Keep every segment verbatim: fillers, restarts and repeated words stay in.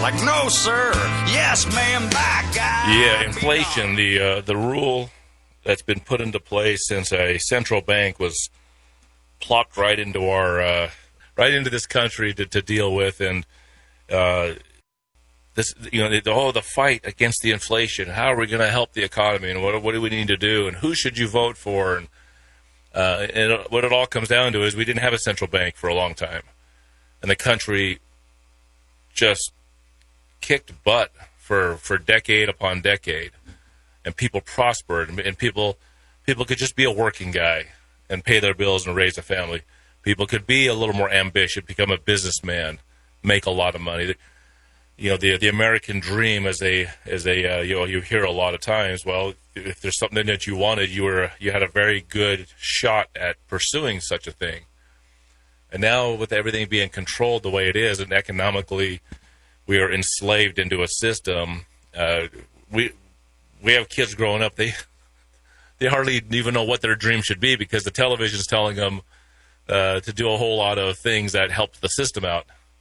Like, no, sir. Yes, ma'am. Bye, guy. Yeah, inflation, the uh, the rule that's been put into place since a central bank was plopped right into our uh, right into this country to, to deal with, and uh, this, you know, the whole the fight against the inflation. How are we going to help the economy, and what what do we need to do, and who should you vote for? And uh, and what it all comes down to is we didn't have a central bank for a long time, and the country just kicked butt for for decade upon decade. And people prospered, and people people could just be a working guy and pay their bills and raise a family. People could be a little more ambitious, become a businessman, make a lot of money. You know, the the American dream, as a as a uh, you know, you hear a lot of times. Well, if there's something that you wanted, you were you had a very good shot at pursuing such a thing. And now, with everything being controlled the way it is, and economically, we are enslaved into a system. Uh, we We have kids growing up, they they hardly even know what their dream should be because the television is telling them uh, to do a whole lot of things that help the system out,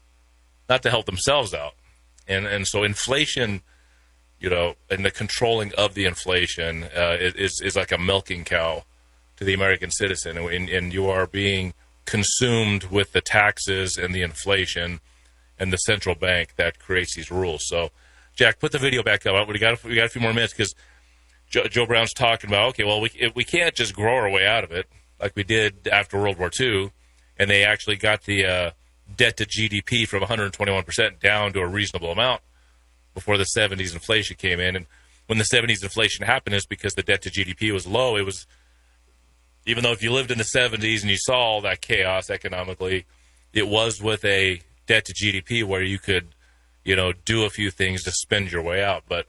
not to help themselves out. And and so inflation, you know, and the controlling of the inflation uh, is, is like a milking cow to the American citizen. And, and you are being consumed with the taxes and the inflation and the central bank that creates these rules. So, Jack, put the video back up. We got we got a few more minutes because Joe, Joe Brown's talking about, okay, well, we we can't just grow our way out of it like we did after World War Two, and they actually got the uh, debt to G D P from one hundred twenty-one percent down to a reasonable amount before the seventies inflation came in. And when the seventies inflation happened, is because the debt to G D P was low. It was, even though if you lived in the seventies and you saw all that chaos economically, it was with a debt to G D P where you could, you know, do a few things to spend your way out. But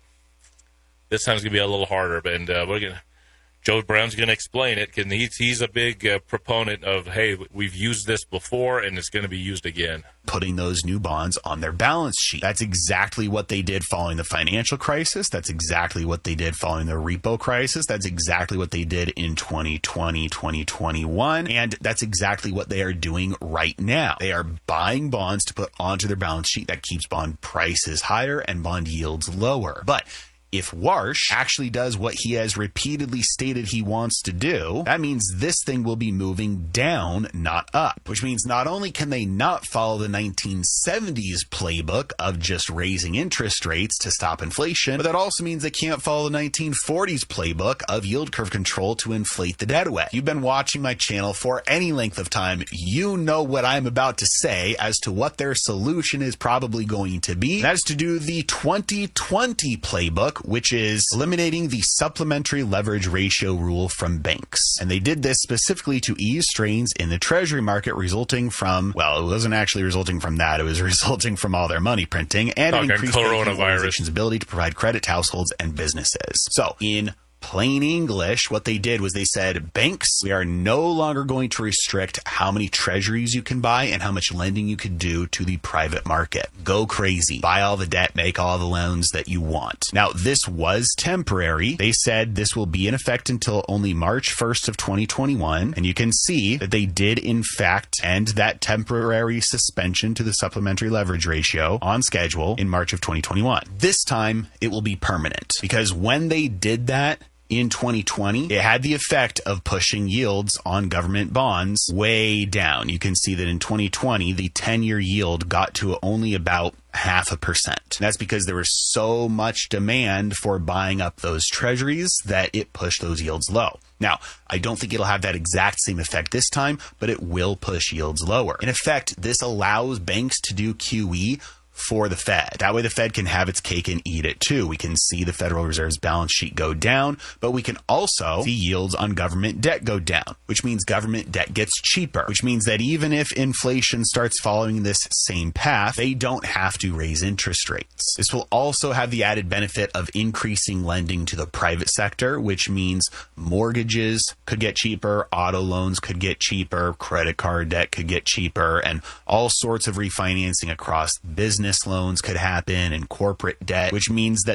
this time's going to be a little harder. And uh, we're gonna, Joe Brown's going to explain it. Cause he's, he's a big uh, proponent of, hey, we've used this before and it's going to be used again. Putting those new bonds on their balance sheet. That's exactly what they did following the financial crisis. That's exactly what they did following the repo crisis. That's exactly what they did in twenty twenty, twenty twenty-one. And that's exactly what they are doing right now. They are buying bonds to put onto their balance sheet that keeps bond prices higher and bond yields lower. But if Warsh actually does what he has repeatedly stated he wants to do, that means this thing will be moving down, not up. Which means not only can they not follow the nineteen seventies playbook of just raising interest rates to stop inflation, but that also means they can't follow the nineteen forties playbook of yield curve control to inflate the debt away. If you've been watching my channel for any length of time, you know what I'm about to say as to what their solution is probably going to be. That is to do the twenty twenty playbook, which is eliminating the supplementary leverage ratio rule from banks. And they did this specifically to ease strains in the treasury market resulting from, well, it wasn't actually resulting from that. It was resulting from all their money printing and Talking increased banking organizations' ability to provide credit to households and businesses. So in plain English, what they did was they said, banks, we are no longer going to restrict how many treasuries you can buy and how much lending you can do to the private market. Go crazy. Buy all the debt, make all the loans that you want. Now, this was temporary. They said this will be in effect until only March first of twenty twenty-one. And you can see that they did, in fact, end that temporary suspension to the supplementary leverage ratio on schedule in March of twenty twenty-one. This time, it will be permanent because when they did that, in twenty twenty, it had the effect of pushing yields on government bonds way down. You can see that in twenty twenty, the ten-year yield got to only about half a percent. That's because there was so much demand for buying up those treasuries that it pushed those yields low. Now, I don't think it'll have that exact same effect this time, but it will push yields lower. In effect, this allows banks to do Q E for the Fed. That way the Fed can have its cake and eat it too. We can see the Federal Reserve's balance sheet go down, but we can also see yields on government debt go down, which means government debt gets cheaper, which means that even if inflation starts following this same path, they don't have to raise interest rates. This will also have the added benefit of increasing lending to the private sector, which means mortgages could get cheaper, auto loans could get cheaper, credit card debt could get cheaper, and all sorts of refinancing across business loans could happen and corporate debt, which means that